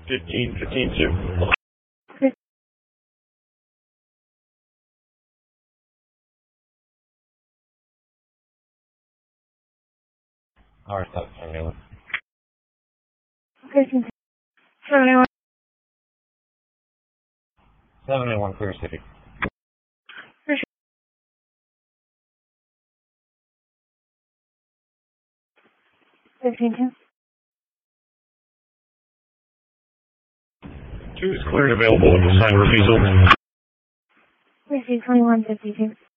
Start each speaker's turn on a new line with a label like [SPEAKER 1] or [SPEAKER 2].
[SPEAKER 1] 1552.
[SPEAKER 2] Alright, that's 71.
[SPEAKER 3] 71.
[SPEAKER 2] 71 Clear City.
[SPEAKER 3] 15-2.
[SPEAKER 1] 2 is cleared available with assigned refusal.
[SPEAKER 3] Receive 2152.